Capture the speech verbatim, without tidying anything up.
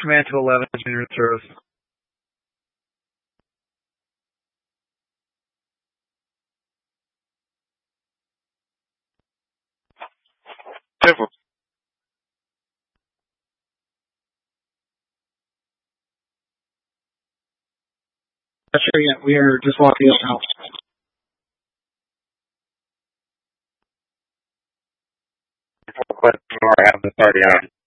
Command to eleven, junior service. Simple. Not sure yet. We are just walking up now. Question or have the party on.